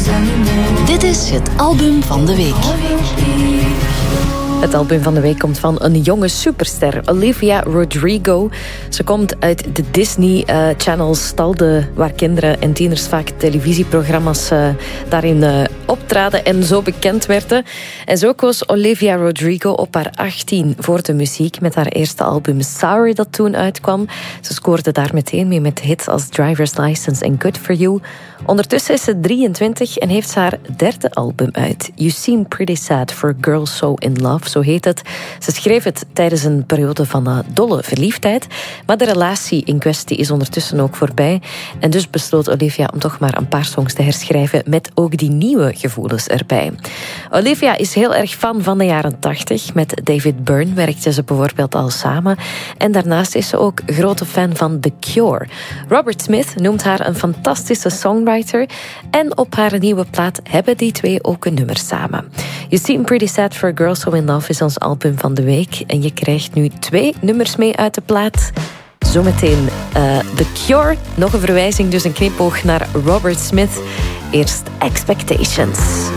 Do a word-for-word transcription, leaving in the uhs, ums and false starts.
Dit is het album van de week. Het album van de week komt van een jonge superster, Olivia Rodrigo. Ze komt uit de Disney uh, Channel stalde, waar kinderen en tieners vaak televisieprogramma's uh, daarin uh, optraden en zo bekend werden. En zo koos Olivia Rodrigo op haar achttien voor de muziek met haar eerste album Sorry dat toen uitkwam. Ze scoorde daar meteen mee met hits als Driver's License en Good For You. Ondertussen is ze drieëntwintig en heeft ze haar derde album uit. You Seem Pretty Sad for a Girl So In Love, zo heet het. Ze schreef het tijdens een periode van uh, dolle verliefdheid, maar de relatie in kwestie is ondertussen ook voorbij. En dus besloot Olivia om toch maar een paar songs te herschrijven met ook die nieuwe gevoelens erbij. Olivia is heel erg fan van de jaren tachtig. Met David Byrne werkte ze bijvoorbeeld al samen. En daarnaast is ze ook grote fan van The Cure. Robert Smith noemt haar een fantastische songwriter. En op haar nieuwe plaat hebben die twee ook een nummer samen. You Seem Pretty Sad for a Girl So In Love is ons album van de week. En je krijgt nu twee nummers mee uit de plaat. Zometeen uh, The Cure. Nog een verwijzing, dus een knipoog naar Robert Smith. Eerst Expectations.